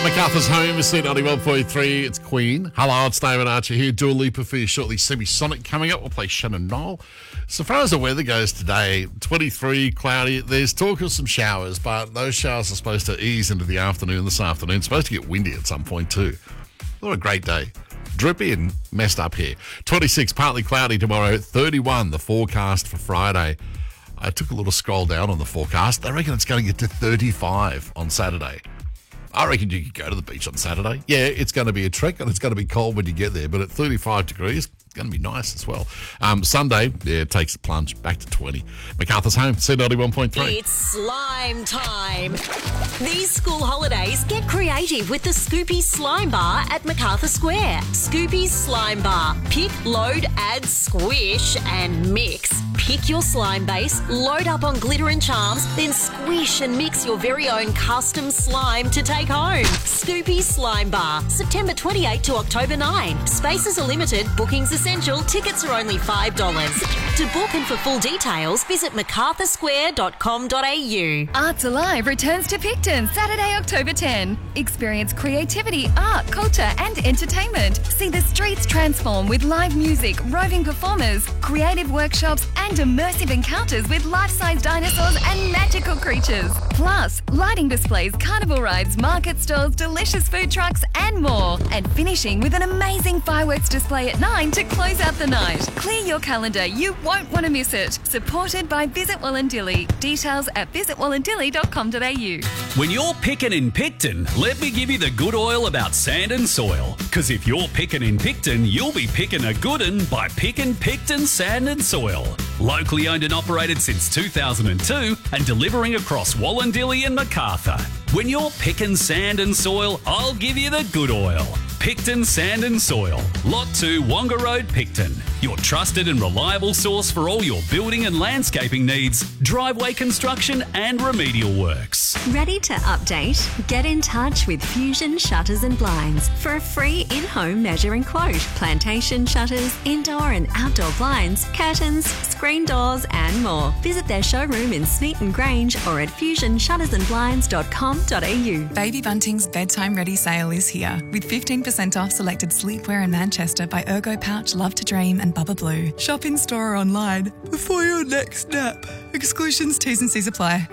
MacArthur's Home is C91.3. It's Queen. Hello, it's David Archer here. Dua Lipa for you shortly. Semisonic coming up. We'll play Shannon Knoll. So far as the weather goes today, 23, cloudy. There's talk of some showers, but those showers are supposed to ease into the afternoon this afternoon. It's supposed to get windy at some point too. What a great day. Drippy and messed up here. 26, partly cloudy tomorrow. 31, the forecast for Friday. I took a little scroll down on the forecast. They reckon it's going to get to 35 on Saturday. I reckon you could go to the beach on Saturday. Yeah, it's going to be a trek and it's going to be cold when you get there, but at 35 degrees, it's going to be nice as well. Sunday, yeah, it takes a plunge back to 20. MacArthur's Home, C91.3. It's slime time. These school holidays, get creative with the Scoopy Slime Bar at MacArthur Square. Scoopy's Slime Bar. Pick, load, add, squish, and mix. Pick your slime base, load up on glitter and charms, then squish and mix your very own custom slime to take home. Scoopy Slime Bar, September 28 to October 9. Spaces are limited, bookings essential, tickets are only $5. To book and for full details, visit macarthursquare.com.au. Arts Alive returns to Picton Saturday, October 10. Experience creativity, art, culture and entertainment. See the streets transform with live music, roving performers, creative workshops and immersive encounters with life-size dinosaurs and magical creatures. Plus, lighting displays, carnival rides, market stalls, delicious food trucks and more. And finishing with an amazing fireworks display at 9 to close out the night. Clear your calendar, you won't want to miss it. Supported by Visit Wallandilly. Details at visitwallandilly.com.au. When you're picking in Picton, let me give you the good oil about sand and soil. Because if you're picking in Picton, you'll be picking a good un by picking Picton Sand and Soil. Locally owned and operated since 2002 and delivering across Wallandilly and MacArthur. When you're picking sand and soil, I'll give you the good oil. Picton Sand and Soil, Lot 2, Wonga Road, Picton. Your trusted and reliable source for all your building and landscaping needs, driveway construction and remedial works. Ready to update? Get in touch with Fusion Shutters and Blinds for a free in-home measuring quote. Plantation shutters, indoor and outdoor blinds, curtains, screen doors and more. Visit their showroom in Smeaton Grange or at fusionshuttersandblinds.com.au. Baby Bunting's bedtime ready sale is here with 15% off selected sleepwear in Manchester by Ergo Pouch, Love to Dream and Bubba Blue. Shop in store or online before your next nap. Exclusions, T's and C's apply.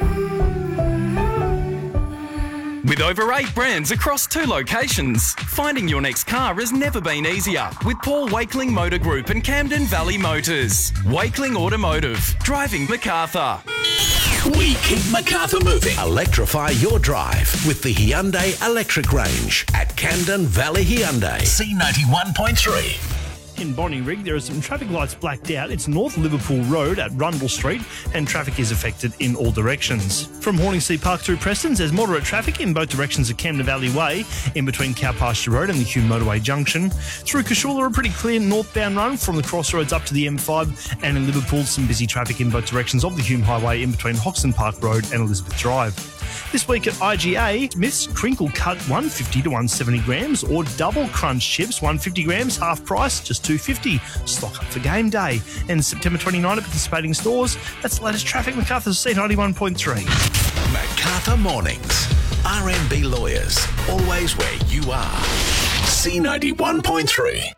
With over 8 brands across 2 locations, finding your next car has never been easier with Paul Wakeling Motor Group and Camden Valley Motors. Wakeling Automotive, driving MacArthur. We keep MacArthur moving. Electrify your drive with the Hyundai Electric Range at Camden Valley Hyundai. C91.3. In Bonnyrigg, there are some traffic lights blacked out. It's North Liverpool Road at Rundle Street, and traffic is affected in all directions. From Horningsea Park through Preston's, there's moderate traffic in both directions of Camden Valley Way, in between Cow Pasture Road and the Hume Motorway Junction. Through Cashoola, a pretty clear northbound run from the crossroads up to the M5, and in Liverpool, some busy traffic in both directions of the Hume Highway, in between Hoxton Park Road and Elizabeth Drive. This week at IGA, Smith's Crinkle Cut 150 to 170 grams or Double Crunch Chips 150 grams, half price, just $2.50. Stock up for game day. And September 29 at participating stores. That's the latest traffic. MacArthur's C91.3. MacArthur Mornings. RMB Lawyers. Always where you are. C91.3.